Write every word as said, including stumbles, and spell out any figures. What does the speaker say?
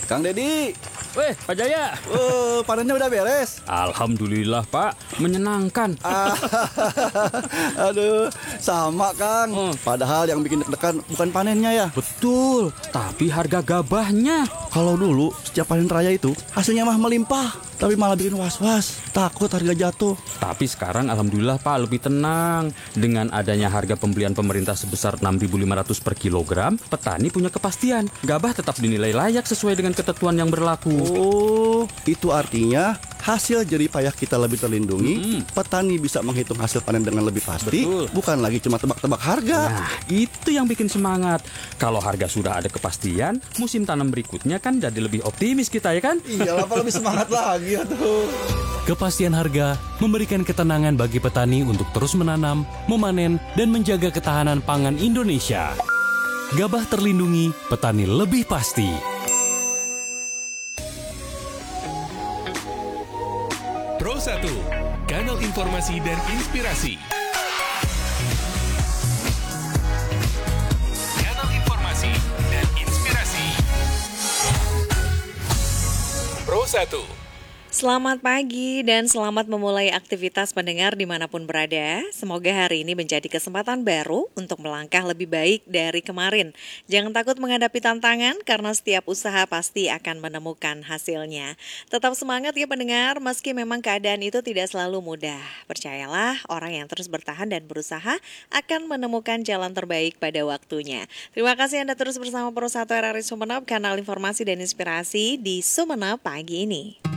Kang Dedi. Weh, Pak Jaya. Oh, panennya udah beres. Alhamdulillah, Pak. Menyenangkan. Ah, aduh, sama Kang. Hmm. Padahal yang bikin deg-degan bukan panennya ya. Betul, tapi harga gabahnya. Kalau dulu setiap panen raya itu hasilnya mah melimpah, tapi malah bikin was-was, takut harga jatuh. Tapi sekarang alhamdulillah Pak lebih tenang. Dengan adanya harga pembelian pemerintah sebesar enam ribu lima ratus per kilogram, petani punya kepastian. Gabah tetap dinilai layak sesuai dengan ketentuan yang berlaku. Oh, itu artinya hasil jerih payah kita lebih terlindungi. Mm-mm. Petani bisa menghitung hasil panen dengan lebih pasti. Betul. Bukan lagi cuma tebak-tebak harga. Nah, itu yang bikin semangat. Kalau harga sudah ada kepastian, musim tanam berikutnya kan jadi lebih optimis kita ya kan? Iyalah, apa lebih semangat lagi ya tuh. Kepastian harga memberikan ketenangan bagi petani untuk terus menanam, memanen, dan menjaga ketahanan pangan Indonesia. Gabah terlindungi, petani lebih pasti. Pro satu, kanal informasi dan inspirasi. Kanal informasi dan inspirasi. Pro satu. Selamat pagi dan selamat memulai aktivitas pendengar dimanapun berada. Semoga hari ini menjadi kesempatan baru untuk melangkah lebih baik dari kemarin. Jangan takut menghadapi tantangan karena setiap usaha pasti akan menemukan hasilnya. Tetap semangat ya pendengar, meski memang keadaan itu tidak selalu mudah. Percayalah, orang yang terus bertahan dan berusaha akan menemukan jalan terbaik pada waktunya. Terima kasih Anda terus bersama Pro satu R R I Sumeneb, kanal informasi dan inspirasi di Sumeneb pagi ini.